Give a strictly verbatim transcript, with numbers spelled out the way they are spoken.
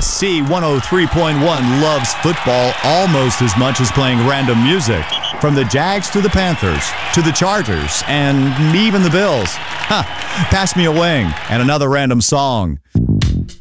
S C one oh three point one loves football almost as much as playing random music. From the Jags to the Panthers, to the Chargers, and even the Bills. Huh, pass me a wing and another random song.